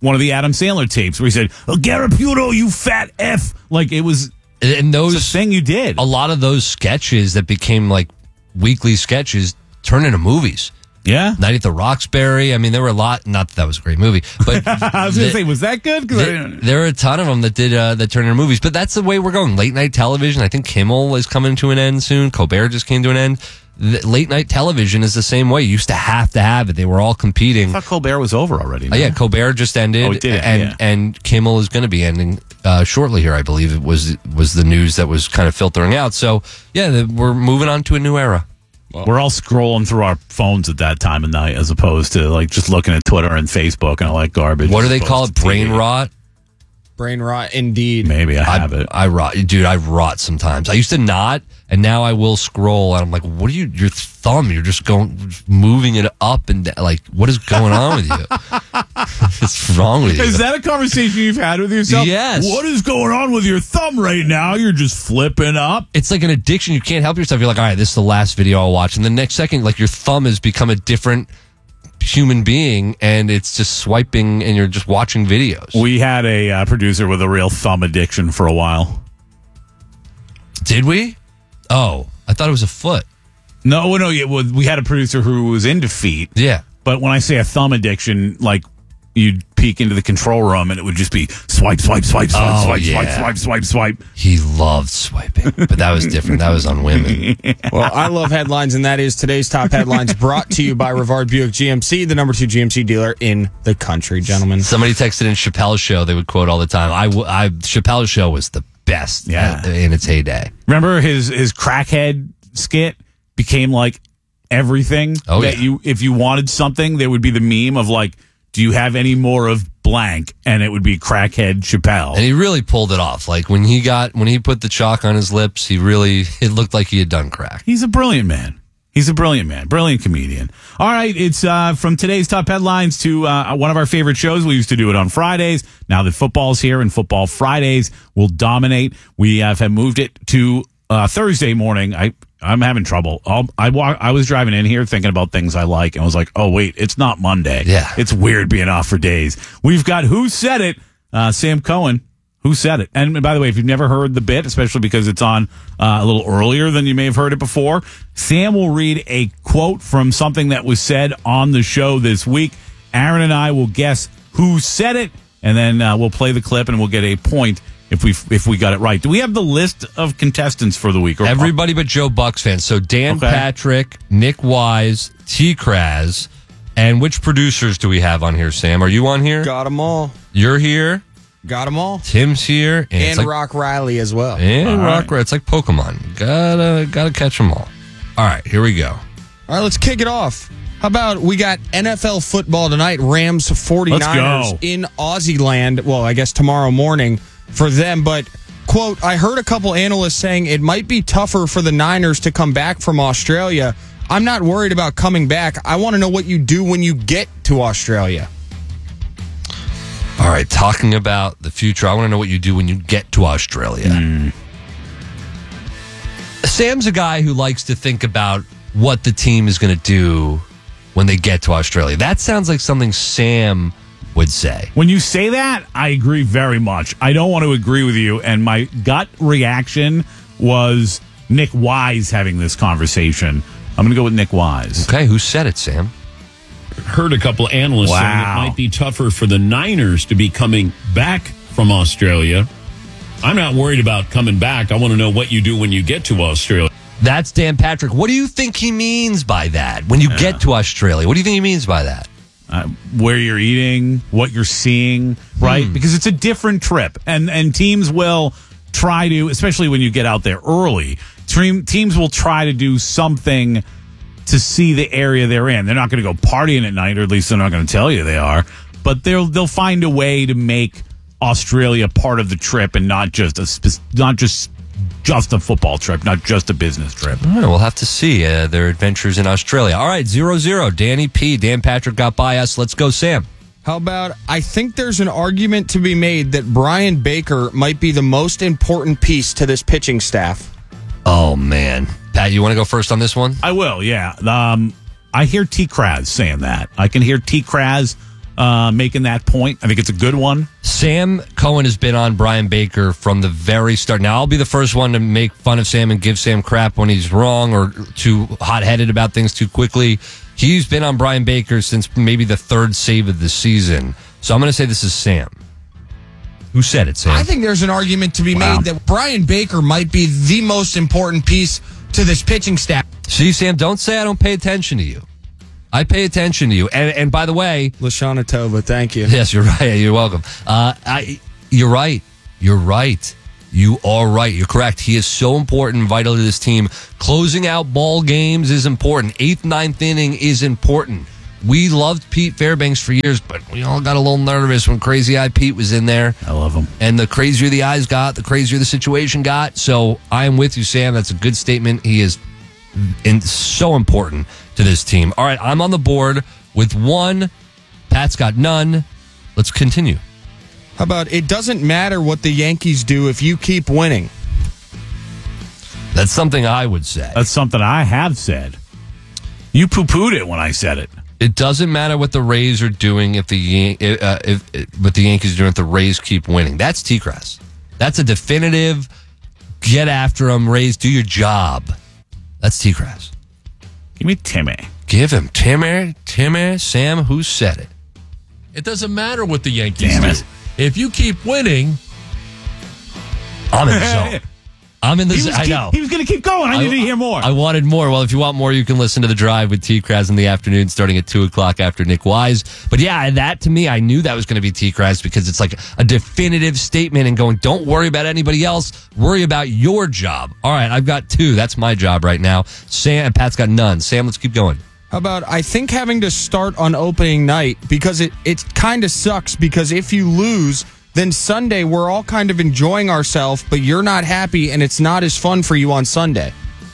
one of the Adam Sandler tapes where he said, oh, Garaputo, you fat F. Like, it was and those it's a thing you did. A lot of those sketches that became like weekly sketches turned into movies. Yeah. Night at the Roxbury. I mean, there were a lot. Not that that was a great movie, but I was going to say, was that good? There, there are a ton of them that did uh, that turned into movies. But that's the way we're going. Late night television. I think Kimmel is coming to an end soon. Colbert just came to an end. The late night television is the same way. You used to have to have it. They were all competing. I thought Colbert was over already. Uh, yeah, Colbert just ended, Oh, it did, and yeah. and Kimmel is going to be ending uh, shortly here. I believe it was was the news that was kind of filtering out. So yeah, the, we're moving on to a new era. We're all scrolling through our phones at that time of night as opposed to like just looking at Twitter and Facebook and all that garbage. What do they call it? Brain rot? Brain rot, indeed. Maybe I have I, it. I rot, dude. I rot sometimes. I used to not, and now I will scroll, and I'm like, "What are you? Your thumb? You're just going, moving it up and down. Like, what is going on with you? What's wrong with you?" Is that a conversation you've had with yourself? Yes. What is going on with your thumb right now? You're just flipping up. It's like an addiction. You can't help yourself. You're like, all right, this is the last video I'll watch, and the next second, like your thumb has become a different human being, and it's just swiping, and you're just watching videos. We had a uh, producer with a real thumb addiction for a while. Did we? Oh, I thought it was a foot. No, no, yeah, well, we had a producer who was into feet. Yeah. But when I say a thumb addiction, like you'd peek into the control room and it would just be swipe, swipe, swipe, swipe, Oh, swipe, yeah. swipe, swipe, swipe, swipe. He loved swiping, but that was different. That was on women. Well, I love headlines, and that is today's top headlines brought to you by Rivard Buick G M C, the number two G M C dealer in the country, gentlemen. Somebody texted in Chappelle's Show. They would quote all the time. I, w- I Chappelle's Show was the best Yeah. uh, in its heyday. Remember his his crackhead skit became like everything. Oh, that yeah. you if you wanted something, there would be the meme of like, do you have any more of blank? And it would be crackhead Chappelle. And he really pulled it off. Like when he got when he put the chalk on his lips, he really it looked like he had done crack. He's a brilliant man. He's a brilliant man, brilliant comedian. All right, it's uh, from today's top headlines to uh, one of our favorite shows. We used to do it on Fridays. Now that football's here and Football Fridays will dominate, we uh, have moved it to uh, Thursday morning. I I'm having trouble. I'll, I walk, I was driving in here thinking about things I like, and was like, oh wait, it's not Monday. Yeah, it's weird being off for days. We've got Who Said It? Uh, Sam Cohen. Who said it? And by the way, if you've never heard the bit, especially because it's on uh, a little earlier than you may have heard it before, Sam will read a quote from something that was said on the show this week. Aaron and I will guess who said it, and then uh, we'll play the clip and we'll get a point if we if we got it right. Do we have the list of contestants for the week? Or Everybody but Joe Bucks fans. So Dan Okay. Patrick, Nick Wise, T. Kraz, and which producers do we have on here, Sam? Are you on here? Got them all. You're here. Got them all. Tim's here. And, And it's like, Rock Riley as well. And All Rock right. It's like Pokemon. Gotta gotta catch them all. All right, here we go. All right, let's kick it off. How about we got N F L football tonight, Rams forty-niners Let's go. in Aussie land. Well, I guess tomorrow morning for them. But, quote, I heard a couple analysts saying it might be tougher for the Niners to come back from Australia. I'm not worried about coming back. I want to know what you do when you get to Australia. All right, talking about the future, I want to know what you do when you get to Australia. Mm. Sam's a guy who likes to think about what the team is going to do when they get to Australia. That sounds like something Sam would say. When you say that, I agree very much. I don't want to agree with you, and my gut reaction was Nick Wise having this conversation. I'm going to go with Nick Wise. Okay, who said it, Sam? Heard a couple analysts Wow. saying it might be tougher for the Niners to be coming back from Australia. I'm not worried about coming back. I want to know what you do when you get to Australia. That's Dan Patrick. What do you think he means by that? When you Yeah. get to Australia, what do you think he means by that? Uh, where you're eating, what you're seeing, right? Hmm. Because it's a different trip, and and teams will try to, especially when you get out there early. Team, teams will try to do something to see the area they're in. They're not going to go partying at night, or at least they're not going to tell you they are. But they'll they'll find a way to make Australia part of the trip, and not just a spe- not just just a football trip, not just a business trip. All right, we'll have to see uh, their adventures in Australia. All right, zero zero. Danny P. Dan Patrick got by us. Let's go, Sam. How about, I think there's an argument to be made that Brian Baker might be the most important piece to this pitching staff. Oh, man. Pat, you want to go first on this one? I will, yeah. Um, I hear T. Kraz saying that. I can hear T. Kraz uh, making that point. I think it's a good one. Sam Cohen has been on Brian Baker from the very start. Now, I'll be the first one to make fun of Sam and give Sam crap when he's wrong or too hot-headed about things too quickly. He's been on Brian Baker since maybe the third save of the season. So I'm going to say this is Sam. Who said it, Sam? I think there's an argument to be Wow. made that Brian Baker might be the most important piece to this pitching staff. See, Sam, don't say I don't pay attention to you. I pay attention to you. And, and by the way... Lashana Tova, thank you. Yes, you're right. You're welcome. Uh, I, you're right. You're right. You are right. You're correct. He is so important and vital to this team. Closing out ball games is important. Eighth, ninth inning is important. We loved Pete Fairbanks for years, but we all got a little nervous when Crazy Eye Pete was in there. I love him. And the crazier the eyes got, the crazier the situation got. So I am with you, Sam. That's a good statement. He is in, so important to this team. All right, I'm on the board with one. Pat's got none. Let's continue. How about it doesn't matter what the Yankees do if you keep winning? That's something I would say. That's something I have said. You poo-pooed it when I said it. It doesn't matter what the Rays are doing if the Yan- uh, if, if what the Yankees are doing if the Rays keep winning. That's T-Grass. That's a definitive get after them, Rays, do your job. That's T-Grass. Give me Timmy. Give him Timmy, Timmy, Sam, who said it? It doesn't matter what the Yankees Damn do. it. If you keep winning, I'm in the zone. I'm in the He zone. was, I keep- know. he was going to keep going. I, need to hear more. I wanted more. Well, if you want more, you can listen to The Drive with T-Kraz in the afternoon starting at two o'clock after Nick Wise. But yeah, that to me, I knew that was going to be T-Kraz because it's like a definitive statement and going, don't worry about anybody else. Worry about your job. All right, I've got two. That's my job right now. Sam and Pat's got none. Sam, let's keep going. How about I think having to start on opening night because it, it kind of sucks because if you lose, then Sunday we're all kind of enjoying ourselves, but you're not happy and it's not as fun for you on Sunday.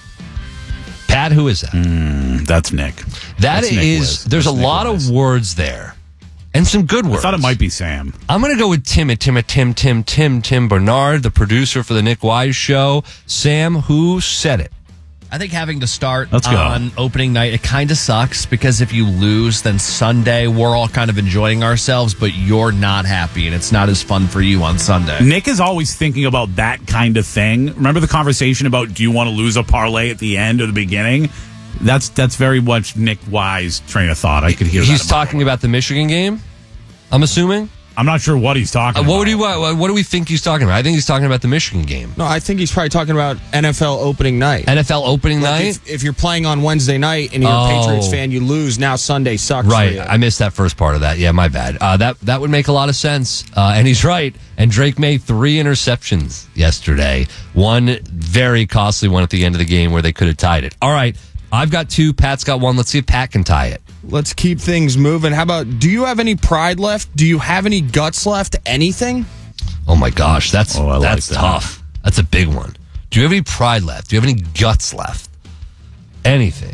Pat, who is that? Mm, that's Nick. That That's Nick is, Wiz. there's That's a Nick lot Wiz. of words there and some good words. I thought it might be Sam. I'm going to go with Tim, Tim, Tim, Tim, Tim, Tim Bernard, the producer for the Nick Wise Show. Sam, who said it? I think having to start Let's go. on opening night, it kind of sucks because if you lose, then Sunday we're all kind of enjoying ourselves, but you're not happy and it's not as fun for you on Sunday. Nick is always thinking about that kind of thing. Remember the conversation about do you want to lose a parlay at the end or the beginning? That's that's very much Nick Wise train of thought. I could hear He's that. talking about the Michigan game, I'm assuming? I'm not sure what he's talking Uh, about. what, do you, what, what do we think he's talking about? I think he's talking about the Michigan game. No, I think he's probably talking about N F L opening night. N F L opening Like night? If, if you're playing on Wednesday night and you're Oh. a Patriots fan, you lose. Now Sunday sucks. for Right. you. I missed that first part of that. Yeah, my bad. Uh, that that would make a lot of sense. Uh, and he's right. And Drake made three interceptions yesterday. One very costly one at the end of the game where they could have tied it. All right. I've got two. Pat's got one. Let's see if Pat can tie it. Let's keep things moving. How about, do you have any pride left? Do you have any guts left? Anything? Oh my gosh, that's Oh, I like that's that. tough. That's a big one. Do you have any pride left? Do you have any guts left? Anything?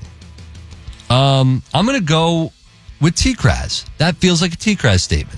Um, I'm gonna go with T-Kraz. That feels like a T-Kraz statement.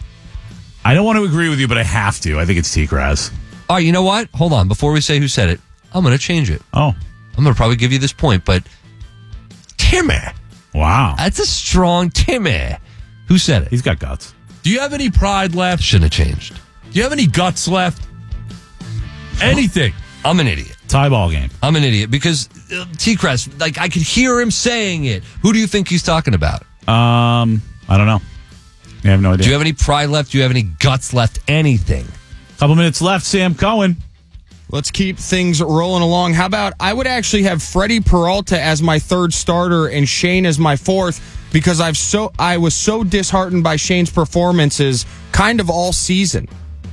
I don't want to agree with you, but I have to. I think it's T-Kraz. All right, you know what? Hold on. Before we say who said it, I'm gonna change it. Oh, I'm gonna probably give you this point, but Timmy. wow. That's a strong Timmy. Who said it? He's got guts. do you have any pride left? Shouldn't have changed. Do you have any guts left? Anything? I'm an idiot. Tie ball game. I'm an idiot because uh, T-Kraz, like I could hear him saying it. Who do you think he's talking about? Um, I don't know. I have no idea. Do you have any pride left? Do you have any guts left? Anything? Couple minutes left. Sam Cohen. Let's keep things rolling along. How about I would actually have Freddie Peralta as my third starter and Shane as my fourth because I've so I was so disheartened by Shane's performances kind of all season.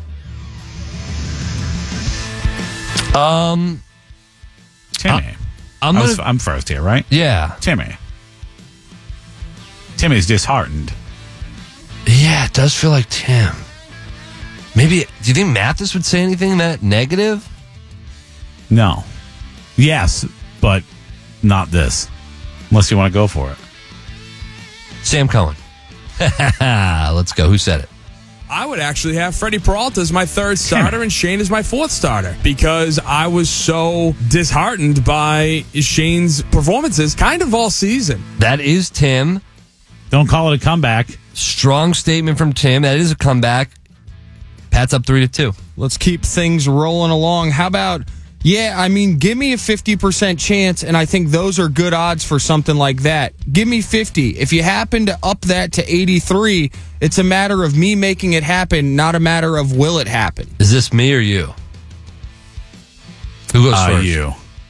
Um, Timmy. I'm I was- gonna, I'm first here, right? yeah, Timmy. Timmy's disheartened. yeah. It does feel like Tim. Maybe. Do you think Mathis would say anything that negative? No. Yes, but not this. Unless you want to go for it. Sam Cohen. Let's go. Who said it? I would actually have Freddie Peralta as my third starter and Shane as my fourth starter because I was so disheartened by Shane's performances kind of all season. That is Tim. Don't call it a comeback. Strong statement from Tim. That is a comeback. Pat's up three to two. Let's keep things rolling along. How about, yeah, I mean, give me a fifty percent chance, and I think those are good odds for something like that. Give me fifty. If you happen to up that to eighty-three, it's a matter of me making it happen, not a matter of will it happen. Is this me or you? Who goes Uh, first? you.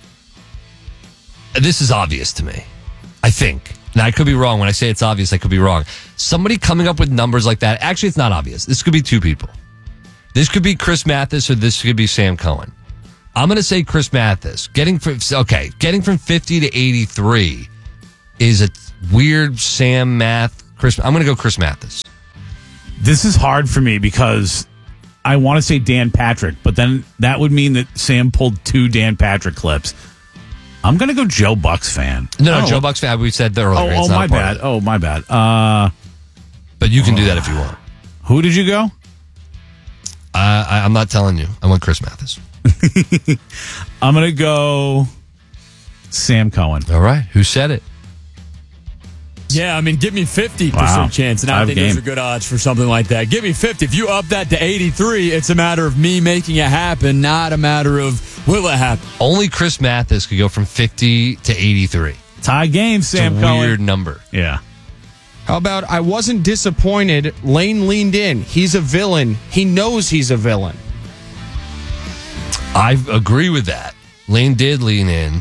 This is obvious to me, I think. Now, I could be wrong. When I say it's obvious, I could be wrong. Somebody coming up with numbers like that, actually, it's not obvious. This could be two people. This could be Chris Mathis or this could be Sam Cohen. I'm going to say Chris Mathis. Getting from, okay, getting from fifty to eighty-three is a weird Sam math. Chris, I'm going to go Chris Mathis. This is hard for me because I want to say Dan Patrick, but then that would mean that Sam pulled two Dan Patrick clips. I'm going to go Joe Bucks fan. No, no, Oh. Joe Bucks fan. We said that earlier. Oh, It's oh not my a part bad. of it. Oh, my bad. Uh, But you can do that if you want. Who did you go? Uh, I, I'm not telling you. I went Chris Mathis. I'm going to go Sam Cohen. All right. Who said it? Yeah, I mean, give me fifty percent Wow. chance, and I Five think game. those are good odds for something like that. Give me fifty. If you up that to eighty-three, it's a matter of me making it happen, not a matter of will it happen. Only Chris Mathis could go from fifty to eighty-three. Tie game, Sam It's a Cohen. weird number. Yeah. How about, I wasn't disappointed. Lane leaned in. He's a villain. He knows he's a villain. I agree with that. Lane did lean in.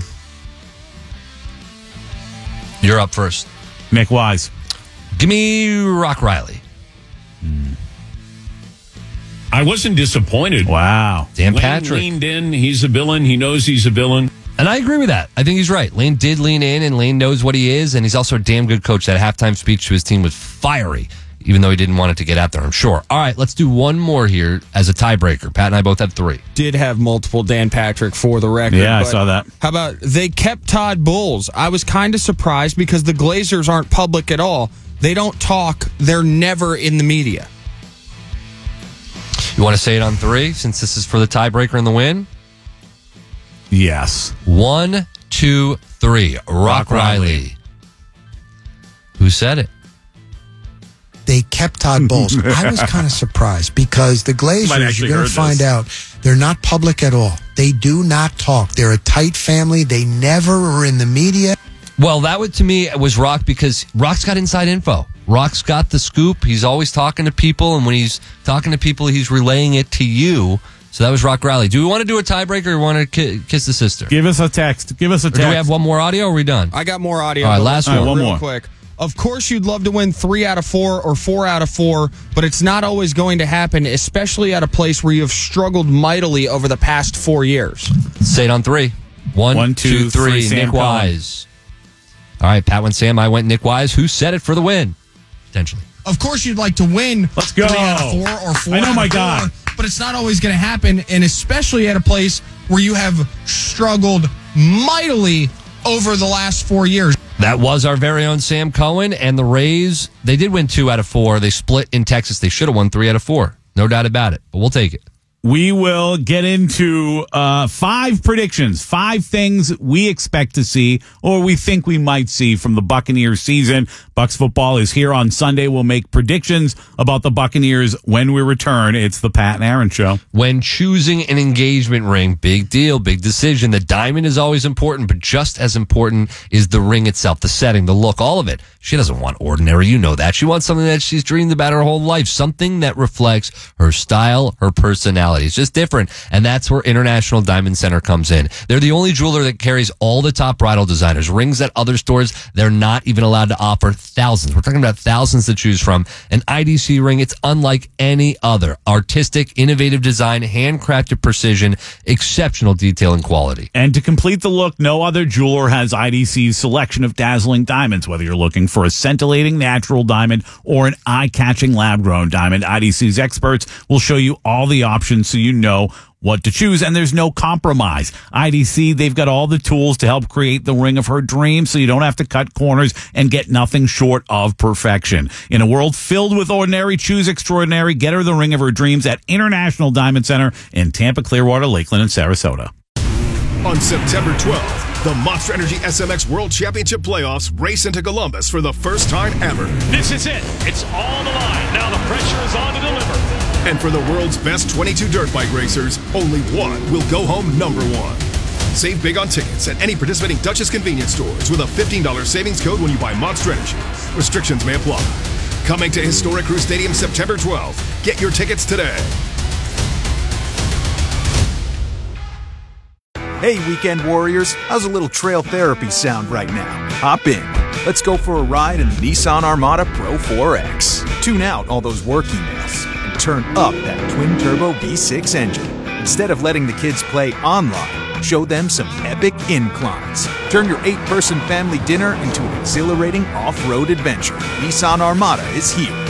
You're up first. Nick Wise. Give me Rock Riley. I wasn't disappointed. Wow. Dan Lane Patrick. leaned in. He's a villain. He knows he's a villain. And I agree with that. I think he's right. Lane did lean in, and Lane knows what he is, and he's also a damn good coach. That halftime speech to his team was fiery, even though he didn't want it to get out there, I'm sure. All right, let's do one more here as a tiebreaker. Pat and I both have three. Did have multiple Dan Patrick for the record. Yeah, I but saw that. How about they kept Todd Bowles? I was kind of surprised because the Glazers aren't public at all. They don't talk. They're never in the media. You want to say it on three, since this is for the tiebreaker and the win? Yes. One, two, three. Rock, Rock Riley. Riley. Who said it? They kept Todd Bowles. I was kind of surprised because the Might Glazers, actually you're going heard to find this. out, they're not public at all. They do not talk. They're a tight family. They never are in the media. Well, that would, to me, was Rock because Rock's got inside info. Rock's got the scoop. He's always talking to people, and when he's talking to people, he's relaying it to you. So that was Rock Riley. Do we want to do a tiebreaker or want to ki- kiss the sister? Give us a text. Give us a Or text. do we have one more audio or are we done? I got more audio. All right, but last let's one. go All right, one real more. quick. Of course, you'd love to win three out of four or four out of four, but it's not always going to happen, especially at a place where you have struggled mightily over the past four years. Say it on three. One, One, two, two, three. three, Sam Nick Cohen. Wise. All right, Pat went Sam. I went Nick Wise. Who said it for the win? Potentially. Of course, you'd like to win. Let's go. Three out of four or four I know out my of guy. four, but it's not always going to happen, and especially at a place where you have struggled mightily over the last four years. That was our very own Sam Cohen, and the Rays, they did win two out of four. They split in Texas. They should have won three out of four. No doubt about it, but we'll take it. We will get into uh, five predictions, five things we expect to see or we think we might see from the Buccaneers season. Bucs football is here on Sunday. We'll make predictions about the Buccaneers when we return. It's the Pat and Aaron Show. When choosing an engagement ring, big deal, big decision. The diamond is always important, but just as important is the ring itself, the setting, the look, all of it. She doesn't want ordinary. You know that. She wants something that she's dreamed about her whole life, something that reflects her style, her personality. It's just different, and that's where International Diamond Center comes in. They're the only jeweler that carries all the top bridal designers, rings that other stores, they're not even allowed to offer. Thousands. We're talking about thousands to choose from. An I D C ring, it's unlike any other. Artistic, innovative design, handcrafted precision, exceptional detail and quality. And to complete the look, no other jeweler has I D C's selection of dazzling diamonds. Whether you're looking for a scintillating natural diamond or an eye-catching lab-grown diamond, I D C's experts will show you all the options so you know what to choose, and there's no compromise. I D C, they've got all the tools to help create the ring of her dreams so you don't have to cut corners and get nothing short of perfection. In a world filled with ordinary, choose extraordinary. Get her the ring of her dreams at International Diamond Center in Tampa, Clearwater, Lakeland, and Sarasota. On September twelfth, The Monster Energy S M X World Championship Playoffs race into Columbus for the first time ever. This is it. It's on the line. Now the pressure is on to deliver. And for the world's best twenty-two dirt bike racers, only one will go home number one. Save big on tickets at any participating Dutchess convenience stores with a fifteen dollars savings code when you buy Monster Energy. Restrictions may apply. Coming to Historic Crew Stadium September twelfth. Get your tickets today. Hey, weekend warriors, how's a little trail therapy sound right now? Hop in. Let's go for a ride in the Nissan Armada Pro four X. Tune out all those work emails and turn up that twin-turbo V six engine. Instead of letting the kids play online, show them some epic inclines. Turn your eight-person family dinner into an exhilarating off-road adventure. Nissan Armada is here.